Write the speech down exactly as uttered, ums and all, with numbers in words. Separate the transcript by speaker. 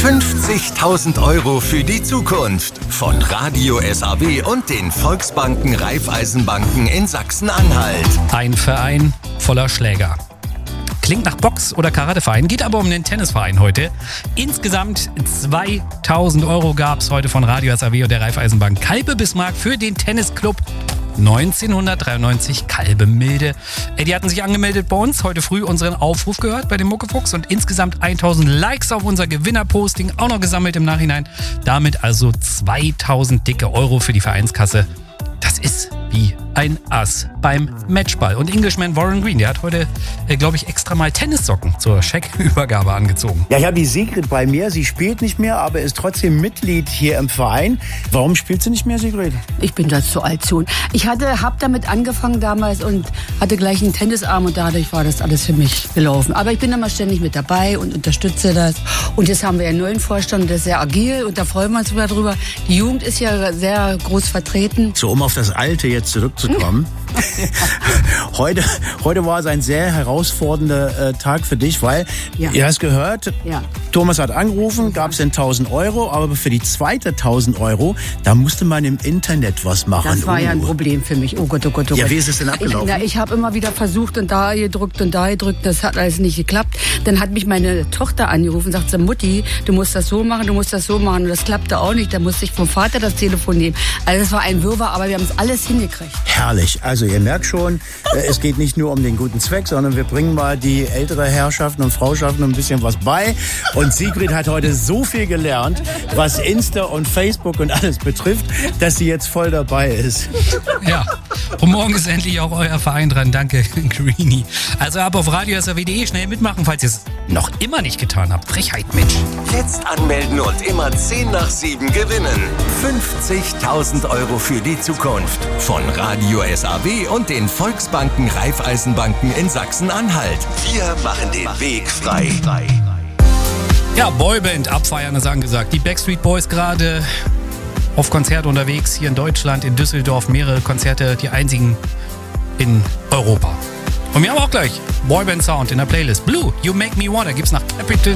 Speaker 1: fünfzigtausend Euro für die Zukunft von Radio S A W und den Volksbanken Raiffeisenbanken in Sachsen-Anhalt.
Speaker 2: Ein Verein voller Schläger. Klingt nach Box- oder Karateverein, geht aber um den Tennisverein heute. Insgesamt zweitausend Euro gab es heute von Radio S A W und der Raiffeisenbank Kalbe Bismarck für den Tennisclub neunzehnhundertdreiundneunzig Kalbe-Milde. Die hatten sich angemeldet bei uns, heute früh unseren Aufruf gehört bei dem Muckefuchs und insgesamt tausend Likes auf unser Gewinnerposting auch noch gesammelt im Nachhinein. Damit also zweitausend dicke Euro für die Vereinskasse. Das ist wie ein Ass beim Matchball. Und Englishman Warren Green, der hat heute, äh, glaube ich, extra mal Tennissocken zur Scheckübergabe angezogen.
Speaker 3: Ja, ich habe die Sigrid bei mir. Sie spielt nicht mehr, aber ist trotzdem Mitglied hier im Verein. Warum spielt sie nicht mehr, Sigrid?
Speaker 4: Ich bin da zu alt schon. Ich hatte, hab damit angefangen damals und hatte gleich einen Tennisarm und dadurch war das alles für mich gelaufen. Aber ich bin immer ständig mit dabei und unterstütze das. Und jetzt haben wir einen neuen Vorstand, der ist sehr agil und da freuen wir uns sogar drüber. Die Jugend ist ja sehr groß vertreten.
Speaker 3: So, um auf das Alte jetzt zurückzukommen. heute, heute war es ein sehr herausfordernder äh, Tag für dich, weil,
Speaker 4: Ja.
Speaker 3: ihr hast gehört,
Speaker 4: Ja.
Speaker 3: Thomas hat angerufen, gab es den tausend Euro, aber für die zweite tausend Euro, da musste man im Internet was machen.
Speaker 4: Das war
Speaker 3: oh.
Speaker 4: ja ein Problem für mich. Oh Gott, oh Gott, oh
Speaker 3: Ja,
Speaker 4: Gott.
Speaker 3: wie ist es denn abgelaufen?
Speaker 4: Ich, na, ich habe immer wieder versucht und da gedrückt und da gedrückt. Das hat alles nicht geklappt. Dann hat mich meine Tochter angerufen und sagte, Mutti, du musst das so machen, du musst das so machen. Und das klappte auch nicht. Da musste ich vom Vater das Telefon nehmen. Also es war ein Wirrwarr, aber wir haben es alles hingekriegt.
Speaker 3: Herrlich. Also ihr merkt schon, äh, es geht nicht nur um den guten Zweck, sondern wir bringen mal die ältere Herrschaften und Frauschaften ein bisschen was bei. Und Sigrid hat heute so viel gelernt, was Insta und Facebook und alles betrifft, dass sie jetzt voll dabei ist.
Speaker 2: Ja, und morgen ist endlich auch euer Verein dran. Danke, Greenie. Also ab auf radio s a w punkt de, schnell mitmachen, falls ihr es noch immer nicht getan habt. Frechheit, Mensch.
Speaker 1: Jetzt anmelden und immer zehn nach sieben gewinnen. fünfzigtausend Euro für die Zukunft von Radio S A W und den Volksbanken Raiffeisenbanken in Sachsen-Anhalt. Wir machen den Weg frei.
Speaker 2: Ja, Boyband abfeiern ist angesagt. Die Backstreet Boys gerade auf Konzert unterwegs hier in Deutschland, in Düsseldorf. Mehrere Konzerte, die einzigen in Europa. Und wir haben auch gleich Boyband Sound in der Playlist. Blue, You Make Me Wanna gibt's nach Capital